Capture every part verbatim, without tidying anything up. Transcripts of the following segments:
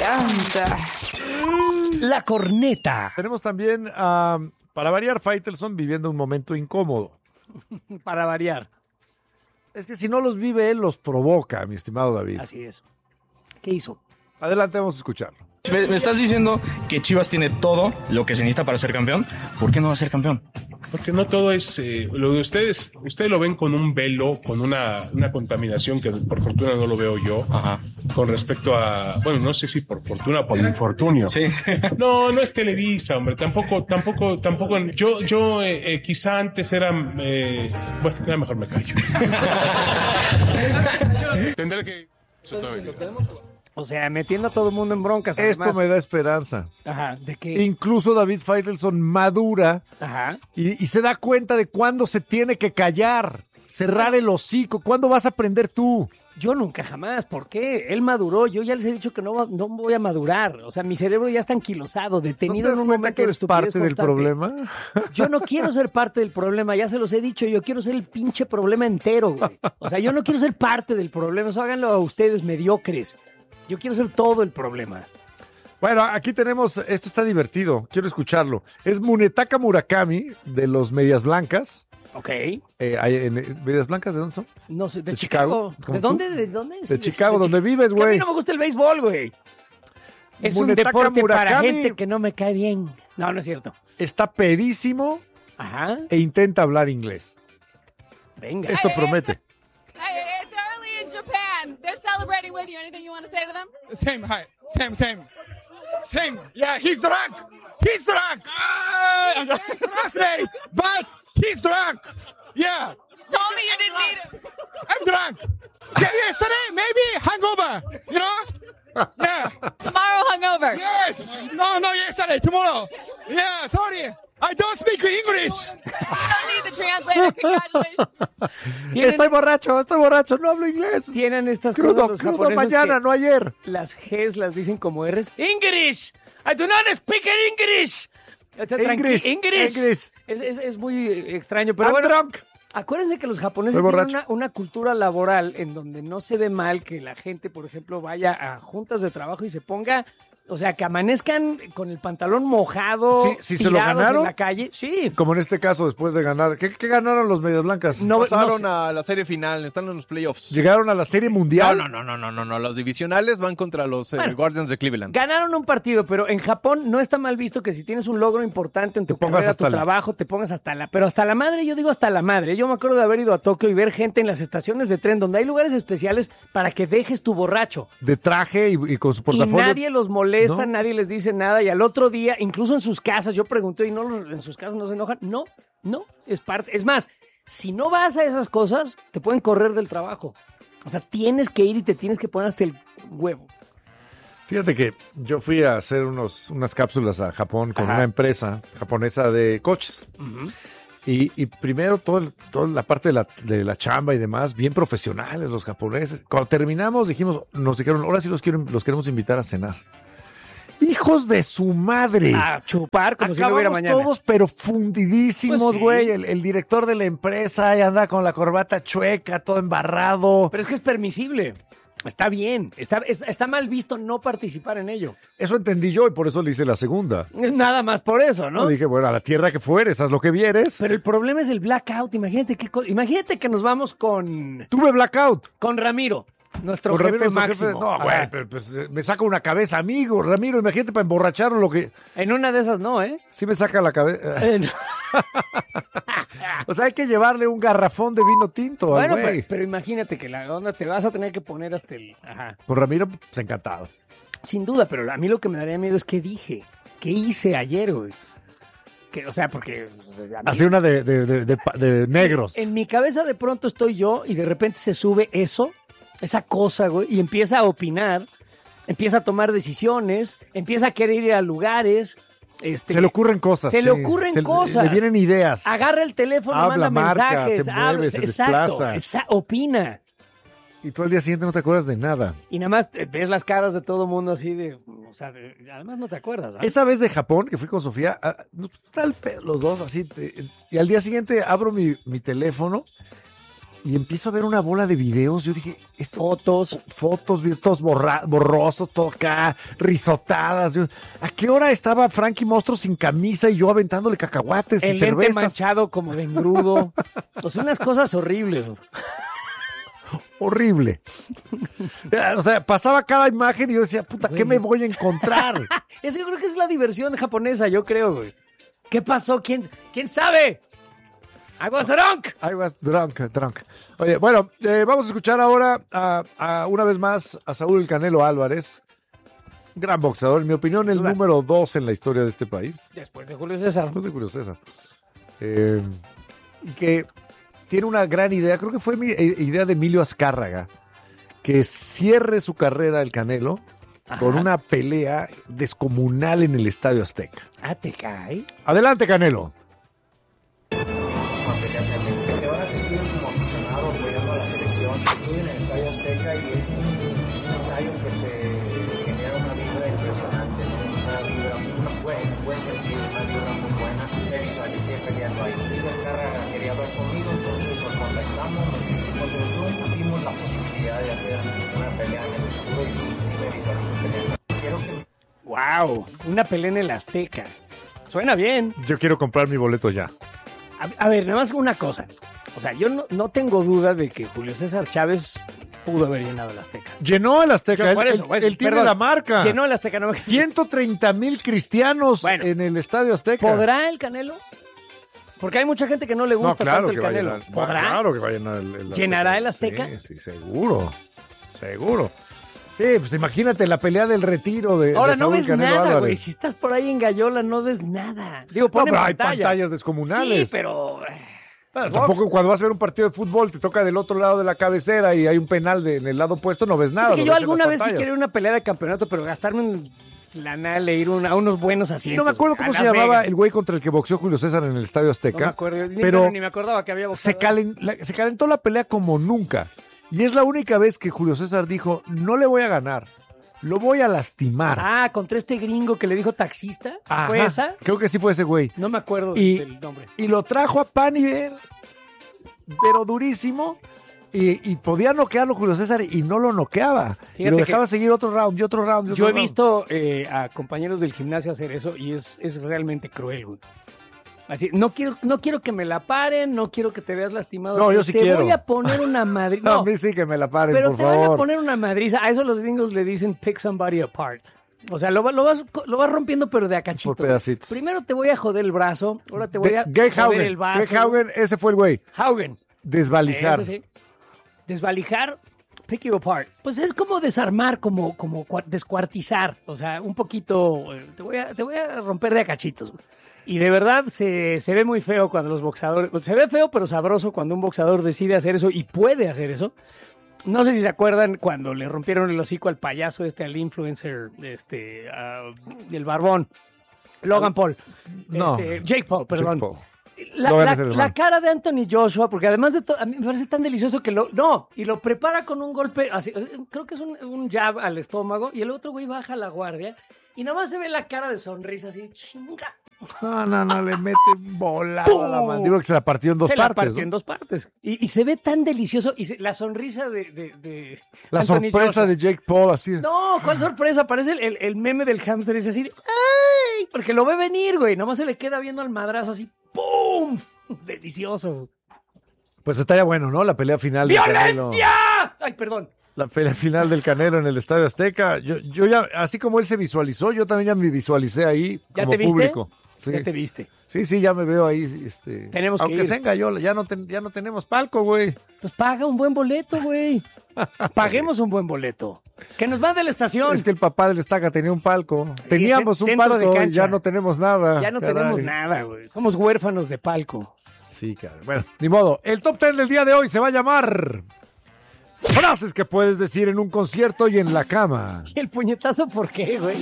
encanta. La corneta. Tenemos también, uh, para variar, Faitelson viviendo un momento incómodo. Para variar. Es que si no los vive él, los provoca, mi estimado David. Así es. ¿Qué hizo? Adelante, vamos a escucharlo. Me, me estás diciendo que Chivas tiene todo lo que se necesita para ser campeón. ¿Por qué no va a ser campeón? Porque no todo es... Eh, lo de ustedes, ustedes lo ven con un velo, con una, una contaminación que por fortuna no lo veo yo. Ajá. Con respecto a... Bueno, no sé si por fortuna o por infortunio. Sí. No, no es Televisa, hombre. Tampoco, tampoco, tampoco... Yo, yo eh, eh, quizá antes era... Eh, bueno, ya mejor me callo. Tendré que... Eso todavía. O sea, metiendo a todo el mundo en broncas. Esto además. me da esperanza. Ajá, ¿de qué? Incluso David Faitelson madura Ajá. y, y se da cuenta de cuándo se tiene que callar, cerrar el hocico. ¿Cuándo vas a aprender tú? Yo nunca jamás. ¿Por qué? Él maduró. Yo ya les he dicho que no, va- no voy a madurar. O sea, mi cerebro ya está anquilosado, ¿No detenido te das en un cuenta momento que de eres estupidez parte del constante. problema? Yo no quiero ser parte del problema, ya se los he dicho, yo quiero ser el pinche problema entero, güey. O sea, yo no quiero ser parte del problema, eso háganlo a ustedes mediocres. Yo quiero ser todo el problema. Bueno, aquí tenemos, esto está divertido, quiero escucharlo. Es Munetaka Murakami, de los Medias Blancas. Ok. Eh, hay en- ¿Medias Blancas de dónde son? No sé, de, ¿De Chicago. Chicago? ¿Como ¿De tú? dónde? ¿De dónde? De Chicago, donde vives, Es que a mí güey. no me gusta el béisbol, güey. Es Munetaka un deporte para Murakami. gente que no me cae bien. No, no es cierto. Está pedísimo Ajá. e intenta hablar inglés. Venga. Esto promete. Hey, it's early in Japan. They're celebrating with you. Anything you want to say to them? Same, hi. Same, same. Same. Yeah, he's drunk. He's drunk. Ah, Thursday, but he's drunk. Yeah, Told me you didn't need him. I'm drunk. Yeah, yesterday, maybe hangover. You know? Yeah. Tomorrow hungover. Yes. No, no, yesterday, tomorrow. Yeah, sorry. I don't speak English. You don't need the translator. Congratulations. ¿Tienen, Estoy borracho, estoy borracho, no hablo inglés. tienen estas Crudo, cosas los crudo japoneses mañana, que no ayer. las Gs las dicen como Rs. English. I do not speak English. Está tranqui- English, English. English. Es, es, es muy extraño, pero I'm bueno. drunk. Acuérdense que los japoneses Estoy tienen borracho. una, una cultura laboral en donde no se ve mal que la gente, por ejemplo, vaya a juntas de trabajo y se ponga, o sea, que amanezcan con el pantalón mojado, Sí, sí, se lo tirados ganaron. en la calle. Sí. Como en este caso, después de ganar. ¿Qué, qué ganaron los Medias Blancas? No, Pasaron no sé. a la serie final, están en los playoffs. Llegaron a la Serie No, Mundial. no, no, no, no, no, no. Los divisionales van contra los eh, Bueno. Guardians de Cleveland. Ganaron un partido, pero en Japón no está mal visto que si tienes un logro importante en tu Te pongas carrera, hasta tu la- trabajo, te pongas hasta la... Pero hasta la madre, yo digo hasta la madre. Yo me acuerdo de haber ido a Tokio y ver gente en las estaciones de tren donde hay lugares especiales para que dejes tu borracho. De traje y, y con su Y portafolio. nadie los molesta, ¿No? nadie les dice nada. Y al otro día, incluso en sus casas, yo pregunté, ¿y no los- en sus casas no se enojan? No, no, es parte. Es más, si no vas a esas cosas, te pueden correr del trabajo. O sea, tienes que ir y te tienes que poner hasta el huevo. Fíjate que yo fui a hacer unos, unas cápsulas a Japón con Ajá. una empresa japonesa de coches. y, y primero todo el- toda la parte de la, de la chamba y demás, bien profesionales los japoneses. Cuando terminamos dijimos, nos dijeron, ahora sí los, quiero, los queremos invitar a cenar. ¡Hijos de su madre! A chupar como si no hubiera Acabamos mañana. todos pero fundidísimos, Pues sí. güey. El, el director de la empresa ahí anda con la corbata chueca, todo embarrado. Pero es que es permisible. Está bien. Está, es- está mal visto no participar en ello. Eso entendí yo y por eso le hice la segunda. Es nada más por eso, ¿no? ¿No? Dije, bueno, a la tierra que fueres, haz lo que vieres. Pero el problema es el blackout. Imagínate qué co- imagínate que nos vamos con, Tuve blackout. con Ramiro, nuestro Con jefe Ramiro, tu jefe- máximo. No, Ajá. güey, pero pues eh, me saca una cabeza, amigo. Ramiro, imagínate para emborracharlo lo que... En una de esas no, ¿eh? Sí me saca la cabeza. Eh, no. O sea, hay que llevarle un garrafón de vino tinto al Bueno, güey. pero, pero imagínate que la onda te vas a tener que poner hasta el... Ajá. Con Ramiro, pues encantado. Sin duda, pero a mí lo que me daría miedo es qué dije. ¿Qué hice ayer, güey? Que, o sea, porque... o sea, a mí- Hace una de, de, de, de pa- de negros. En mi cabeza de pronto estoy yo y de repente se sube eso, esa cosa, güey, y empieza a opinar, empieza a tomar decisiones, empieza a querer ir a lugares. Este, Se le ocurren cosas. Se le sí. ocurren Se- cosas. Le vienen ideas. Agarra el teléfono, Habla, manda marca, mensajes, se mueve, habla, se exacto, desplaza. esa- opina. Y tú al día siguiente no te acuerdas de nada. Y nada más eh, ves las caras de todo mundo así de, o sea, de- además no te acuerdas, ¿verdad? Esa vez de Japón, que fui con Sofía, ah, nos está el pedo los dos así. te- y al día siguiente abro mi, mi teléfono y empiezo a ver una bola de videos. Yo dije, esto, Fotos. fotos, videos todos borra- borrosos, todo acá, risotadas. Yo, ¿a qué hora estaba Frankie Monstruo sin camisa y yo aventándole cacahuates y El lente cervezas? manchado como de engrudo. O sea, unas cosas horribles. güey. Horrible. O sea, pasaba cada imagen y yo decía, puta, ¿qué me voy a encontrar? Eso yo creo que es la diversión japonesa, yo creo, güey. ¿Qué pasó? ¿Quién, quién sabe? I was drunk. I was drunk, drunk. Oye, bueno, eh, vamos a escuchar ahora a, a, una vez más a Saúl El Canelo Álvarez. Gran boxeador, en mi opinión, el Duda. número dos en la historia de este país. Después de Julio César. Después de Julio César. Eh, y que tiene una gran idea, creo que fue mi eh, idea de Emilio Azcárraga, que cierre su carrera el Canelo con una pelea descomunal en el Estadio Azteca. Ah, te cae. Adelante, Canelo. Cuando ya se me que ahora que estuve como aficionado apoyando a la selección, estuve en el Estadio Azteca y es un, un estadio que te genera una vibra impresionante, ¿no? Una vibra, una buena, en buen sentido, una vibra muy buena. Me visualicé peleando ahí. Emilio Azcárraga quería hablar conmigo, entonces nos contactamos, nos hicimos un Zoom, vimos la posibilidad de hacer una pelea en el futuro y sí, sí me visualizo peleando. Quiero que Wow, una pelea en el Azteca. Suena bien. Yo quiero comprar mi boleto ya. A, a ver, nada más una cosa. O sea, yo no, no tengo duda de que Julio César Chávez pudo haber llenado el Azteca. Llenó el Azteca, Yo, él, por eso, él- por eso, él tiene perdón. la marca. Llenó el Azteca, no me ciento treinta mil cristianos Bueno. en el Estadio Azteca. ¿Podrá el Canelo? Porque hay mucha gente que no le No, gusta claro tanto el que va a Canelo. llenar. ¿Podrá? Claro que va a llenar el, el ¿Llenará el Azteca? Sí, sí, seguro. Seguro. Sí, pues imagínate la pelea del retiro de, Ahora de no Saúl ves Canelo nada, Álvarez. güey. Si estás por ahí en Gallola, no ves nada. Digo, No, pon en pero hay pantalla. pantallas descomunales. Sí, pero... Bueno, Fox. tampoco cuando vas a ver un partido de fútbol te toca del otro lado de la cabecera y hay un penal de- en el lado opuesto, no ves nada. Fíjate que lo yo ves en alguna las vez sí pantallas. quería una pelea de campeonato, pero gastarme un lanal e ir un- a unos buenos asientos. No me acuerdo güey, cómo a se Las llamaba Vegas. el güey contra el que boxeó Julio César en el Estadio Azteca. No me acuerdo, ni, pero ni me acordaba que había se, boxeado. calen- la- se calentó la pelea como nunca. Y es la única vez que Julio César dijo, no le voy a ganar, lo voy a lastimar. Ah, contra este gringo que le dijo taxista. Ajá, ¿Fue esa? Creo que sí fue ese güey. No me acuerdo Y- del nombre. Y lo trajo a pan y ver, pero durísimo. Y, y podía noquearlo Julio César y no lo noqueaba. Y Fíjate lo que- dejaba seguir otro round y otro round. y otro Yo he round. visto eh, a compañeros del gimnasio hacer eso y es, es realmente cruel, güey. Así, no quiero, no quiero que me la paren, no quiero que te veas lastimado. No, pero yo sí te quiero. voy a poner una madriza. No, A mí sí que me la paren, pero por te favor. van a poner una madriza. A eso los gringos le dicen pick somebody apart. O sea, lo, va- lo, vas, lo vas rompiendo, pero de a cachito. Por pedacitos. Primero te voy a joder el brazo, ahora te voy a De- Gay joder Haugen. el vaso. Gay Haugen, ese fue el güey. Haugen. Desvalijar. Ese sí. Desvalijar, pick you apart. Pues es como desarmar, como, como cua- descuartizar. O sea, un poquito. eh, Te voy a, te voy a romper de a cachitos. güey. Y de verdad se, se ve muy feo cuando los boxeadores. Se ve feo, pero sabroso cuando un boxeador decide hacer eso y puede hacer eso. No sé si se acuerdan cuando le rompieron el hocico al payaso este, al influencer, este, ah, el barbón. Logan Paul. No. Este, Jake Paul, perdón. Jake Paul. La, Logan la- es el la hermano. cara de Anthony Joshua, porque además de todo, a mí me parece tan delicioso que lo. No, y lo prepara con un golpe, así, creo que es un, un jab al estómago, y el otro güey baja la guardia, y nada más se ve la cara de sonrisa así, chinga. No, no, no, le mete volada a la ¡Pum! mandíbula que se la partió en dos se la partes. partió ¿no? en dos partes. Y, y se ve tan delicioso, y se- la sonrisa de. de- de La Anthony sorpresa Joshua. de Jake Paul, así. de- No, ¿cuál sorpresa? Parece el, el- el meme del hámster, es así, de, ¡ay! Porque lo ve venir, güey, nomás se le queda viendo al madrazo así, ¡pum! Delicioso. Pues estaría bueno, ¿no? La pelea final del Canelo. ¡Violencia! Ay, perdón. La pelea final del Canelo en el Estadio Azteca. Yo, yo ya, así como él se visualizó, yo también ya me visualicé ahí ¿Ya como te viste? público. Sí. Ya te viste. Sí, sí, ya me veo ahí. Este, Tenemos que aunque ir. se engañó, ya no, ten- ya no tenemos palco, güey. Pues paga un buen boleto, güey. Paguemos un buen boleto. Que nos mande a la estación. Es que el papá del Estaca tenía un palco. Teníamos un centro de palco y cancha. ya no tenemos nada. Ya no Caray. tenemos nada, güey. Somos huérfanos de palco. Sí, caray. Bueno, ni modo. El top ten del día de hoy se va a llamar frases que puedes decir en un concierto y en la cama. ¿Y el puñetazo por qué, güey?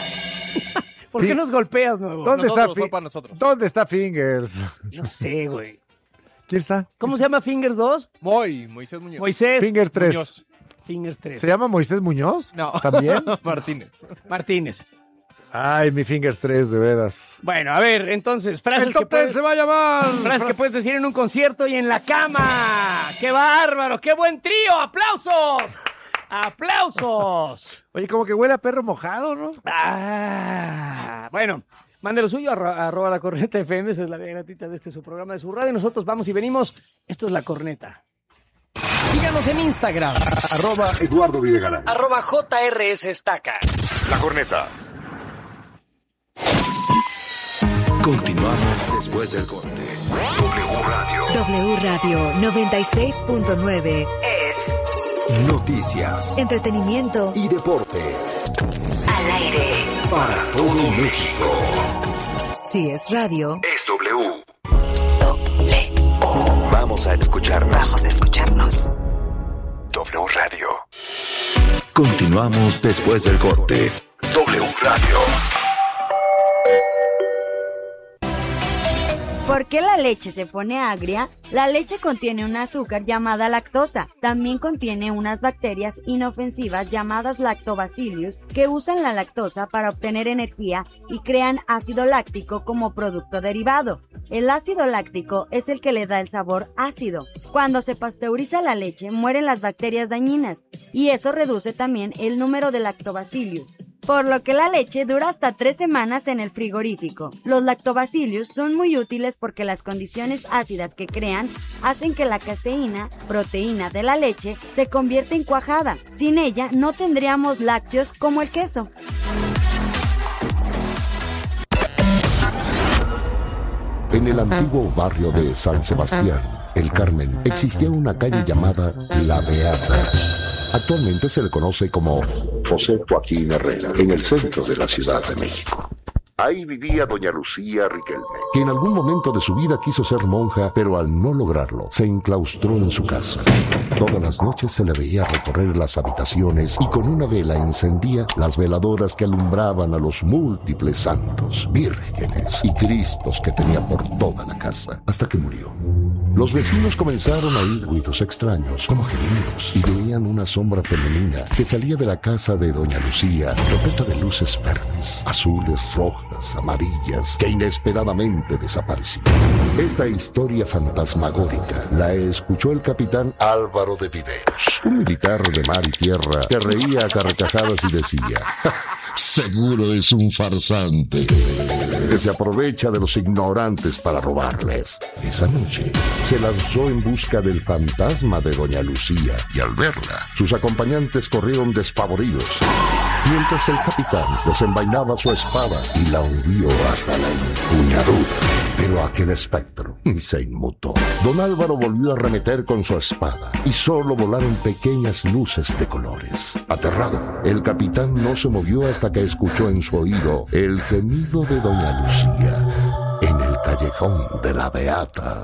¿Por Sí. qué nos golpeas, nuevo? ¿Dónde Nosotros, está fue Fi- para nosotros. ¿Dónde está Fingers? No sé, güey. ¿Quién está? ¿Cómo se llama Fingers dos? Moy, Moisés Muñoz. Moisés. Finger tres. Muñoz. Fingers tres. ¿Se llama Moisés Muñoz? No. ¿También? Martínez. Martínez. Ay, mi Fingers tres, de veras. Bueno, a ver, entonces, frases El top que puedes, ten se va a llamar. frases que puedes decir en un concierto y en la cama. ¡Qué bárbaro! ¡Qué buen trío! ¡Aplausos! ¡Aplausos! Oye, como que huele a perro mojado, ¿no? Ah, bueno, mande lo suyo, arro- arroba la corneta F M, esa es la vía gratuita de este su programa de su radio. Nosotros vamos y venimos. Esto es La Corneta. Síganos en Instagram, Arroba Eduardo Videgaray. arroba J R S Estaca. La Corneta. Continuamos después del corte. W Radio. W Radio noventa y seis punto nueve es Noticias, entretenimiento y deportes. al aire. Para todo México. Si es radio, Es W. Vamos a escucharnos. vamos a escucharnos. W Radio. Continuamos después del corte. W Radio. ¿Por qué la leche se pone agria? La leche contiene un azúcar llamada lactosa. También contiene unas bacterias inofensivas llamadas lactobacillus que usan la lactosa para obtener energía y crean ácido láctico como producto derivado. El ácido láctico es el que le da el sabor ácido. Cuando se pasteuriza la leche, mueren las bacterias dañinas y eso reduce también el número de lactobacillus, por lo que la leche dura hasta tres semanas en el frigorífico. Los lactobacillus son muy útiles porque las condiciones ácidas que crean hacen que la caseína, proteína de la leche, se convierta en cuajada. Sin ella no tendríamos lácteos como el queso. En el antiguo barrio de San Sebastián, El Carmen, existía una calle llamada La Beata. Actualmente se le conoce como José Joaquín Herrera, en el centro de la Ciudad de México. Ahí vivía doña Lucía Riquelme, que en algún momento de su vida quiso ser monja, pero al no lograrlo, se enclaustró en su casa. Todas las noches se le veía recorrer las habitaciones y con una vela encendía las veladoras que alumbraban a los múltiples santos, vírgenes y cristos que tenía por toda la casa, hasta que murió. Los vecinos comenzaron a oír ruidos extraños, como gemidos, y veían una sombra femenina que salía de la casa de doña Lucía, repleta de luces verdes, azules, rojas, amarillas, que inesperadamente desaparecían. Esta historia fantasmagórica la escuchó el capitán Álvaro de Viveros, un militar de mar y tierra que reía a carcajadas y decía: seguro es un farsante que se aprovecha de los ignorantes para robarles. Esa noche se lanzó en busca del fantasma de doña Lucía y al verla, sus acompañantes corrieron despavoridos, mientras el capitán desenvainaba su espada y la hundió hasta la empuñadura. Pero aquel espectro se inmutó. Don Álvaro volvió a arremeter con su espada y solo volaron pequeñas luces de colores. Aterrado, el capitán no se movió hasta que escuchó en su oído el gemido de doña Lucía en el callejón de la Beata.